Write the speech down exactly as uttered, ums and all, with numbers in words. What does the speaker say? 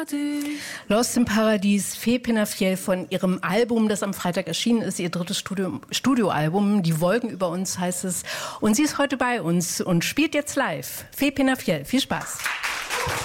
Lost im Paradies, Fee Penafiel von ihrem Album, das am Freitag erschienen ist, ihr drittes Studio, Studioalbum, Die Wolken über uns heißt es. Und sie ist heute bei uns und spielt jetzt live. Fee Penafiel, viel Spaß.